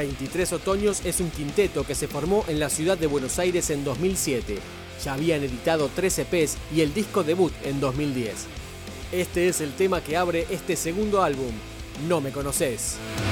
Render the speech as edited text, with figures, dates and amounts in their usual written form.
23 Otoños es un quinteto que se formó en la ciudad de Buenos Aires en 2007. Ya habían editado 3 EPs y el disco debut en 2010. Este es el tema que abre este segundo álbum, No me conoces.